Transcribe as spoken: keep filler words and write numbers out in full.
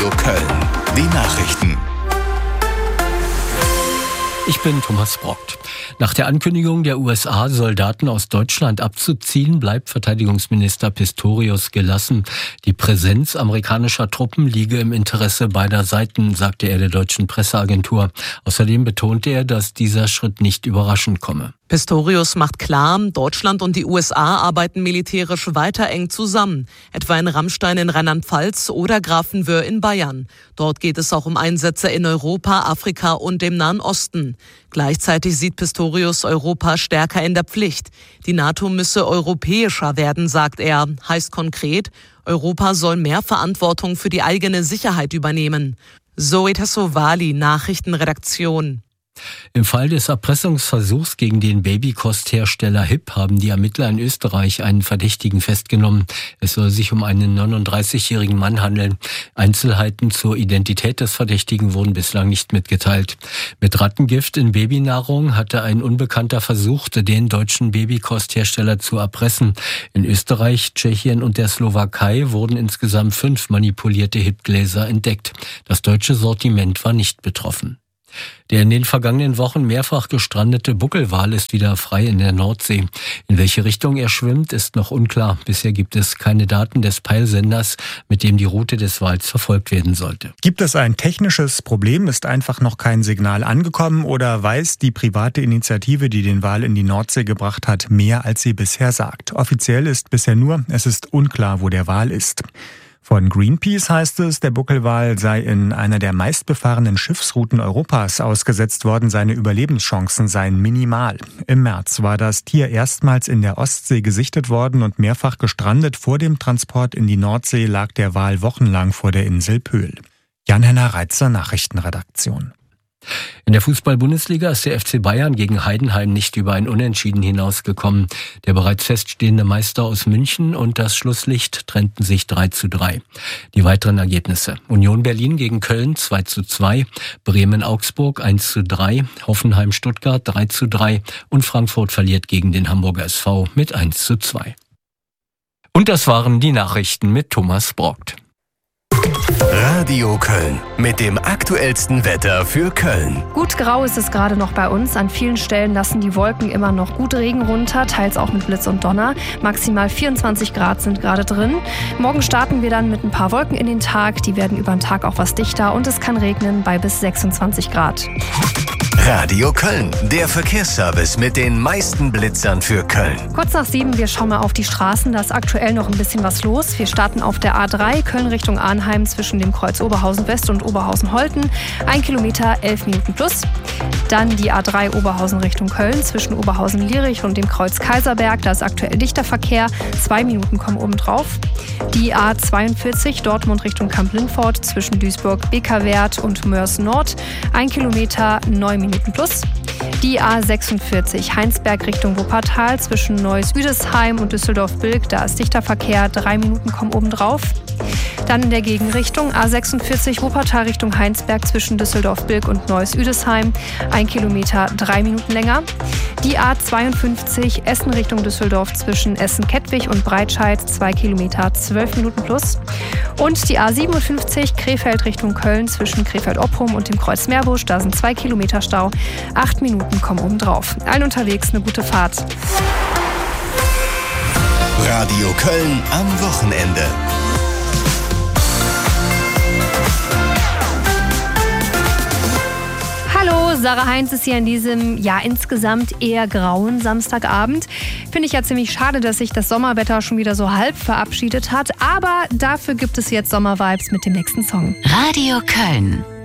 Radio Köln. Die Nachrichten. Ich bin Thomas Brockt. Nach der Ankündigung der U S A, Soldaten aus Deutschland abzuziehen, bleibt Verteidigungsminister Pistorius gelassen. Die Präsenz amerikanischer Truppen liege im Interesse beider Seiten, sagte er der deutschen Presseagentur. Außerdem betonte er, dass dieser Schritt nicht überraschend komme. Pistorius macht klar, Deutschland und die U S A arbeiten militärisch weiter eng zusammen, etwa in Rammstein in Rheinland-Pfalz oder Grafenwöhr in Bayern. Dort geht es auch um Einsätze in Europa, Afrika und dem Nahen Osten. Gleichzeitig sieht Pistorius Europa stärker in der Pflicht. Die NATO müsse europäischer werden, sagt er. Heißt konkret, Europa soll mehr Verantwortung für die eigene Sicherheit übernehmen. Zoe Tassovali, Nachrichtenredaktion. Im Fall des Erpressungsversuchs gegen den Babykosthersteller H I P haben die Ermittler in Österreich einen Verdächtigen festgenommen. Es soll sich um einen neununddreißigjährigen Mann handeln. Einzelheiten zur Identität des Verdächtigen wurden bislang nicht mitgeteilt. Mit Rattengift in Babynahrung hatte ein Unbekannter versucht, den deutschen Babykosthersteller zu erpressen. In Österreich, Tschechien und der Slowakei wurden insgesamt fünf manipulierte H I P-Gläser entdeckt. Das deutsche Sortiment war nicht betroffen. Der in den vergangenen Wochen mehrfach gestrandete Buckelwal ist wieder frei in der Nordsee. In welche Richtung er schwimmt, ist noch unklar. Bisher gibt es keine Daten des Peilsenders, mit dem die Route des Wals verfolgt werden sollte. Gibt es ein technisches Problem? Ist einfach noch kein Signal angekommen? Oder weiß die private Initiative, die den Wal in die Nordsee gebracht hat, mehr als sie bisher sagt? Offiziell ist bisher nur, es ist unklar, wo der Wal ist. Von Greenpeace heißt es, der Buckelwal sei in einer der meistbefahrenen Schiffsrouten Europas ausgesetzt worden. Seine Überlebenschancen seien minimal. Im März war das Tier erstmals in der Ostsee gesichtet worden und mehrfach gestrandet. Vor dem Transport in die Nordsee lag der Wal wochenlang vor der Insel Pöhl. Jan-Henner Reitzer, Nachrichtenredaktion. In der Fußball-Bundesliga ist der F C Bayern gegen Heidenheim nicht über ein Unentschieden hinausgekommen. Der bereits feststehende Meister aus München und das Schlusslicht trennten sich drei zu drei. Die weiteren Ergebnisse: Union Berlin gegen Köln zwei zu zwei, Bremen-Augsburg eins zu drei, Hoffenheim-Stuttgart drei zu drei und Frankfurt verliert gegen den Hamburger S V mit eins zu zwei. Und das waren die Nachrichten mit Thomas Brockt. Radio Köln mit dem aktuellsten Wetter für Köln. Gut grau ist es gerade noch bei uns. An vielen Stellen lassen die Wolken immer noch gut Regen runter, teils auch mit Blitz und Donner. Maximal vierundzwanzig Grad sind gerade drin. Morgen starten wir dann mit ein paar Wolken in den Tag. Die werden über den Tag auch was dichter und es kann regnen bei bis sechsundzwanzig Grad. Radio Köln, der Verkehrsservice mit den meisten Blitzern für Köln. Kurz nach sieben, wir schauen mal auf die Straßen. Da ist aktuell noch ein bisschen was los. Wir starten auf der A drei, Köln Richtung Arnheim zwischen dem Kreuz Oberhausen West und Oberhausen Holten. Ein Kilometer, elf Minuten plus. Dann die A drei Oberhausen Richtung Köln zwischen Oberhausen Lierich und dem Kreuz Kaiserberg. Da ist aktuell dichter Verkehr. Zwei Minuten kommen oben drauf. Die A zweiundvierzig Dortmund Richtung Kamp-Lindfort zwischen Duisburg Beckerwerth und Mörs Nord. Ein Kilometer, neun Minuten plus. Die A sechsundvierzig Heinsberg Richtung Wuppertal zwischen Neuss-Üdesheim und Düsseldorf-Bilk. Da ist dichter Verkehr, drei Minuten kommen oben drauf. Dann in der Gegenrichtung A sechsundvierzig Wuppertal Richtung Heinsberg zwischen Düsseldorf-Bilk und Neuss-Üdesheim. Ein Kilometer, drei Minuten länger. Die A zweiundfünfzig Essen Richtung Düsseldorf zwischen Essen-Kettwig und Breitscheid. Zwei Kilometer, zwölf Minuten plus. Und die A siebenundfünfzig Krefeld Richtung Köln zwischen Krefeld-Oppum und dem Kreuz Meerbusch. Da sind zwei Kilometer Stau. Acht Minuten kommen oben drauf. Allen unterwegs eine gute Fahrt. Radio Köln am Wochenende. Hallo, Sarah Heinz ist hier an diesem, ja, insgesamt eher grauen Samstagabend. Finde ich ja ziemlich schade, dass sich das Sommerwetter schon wieder so halb verabschiedet hat. Aber dafür gibt es jetzt Sommervibes mit dem nächsten Song. Radio Köln.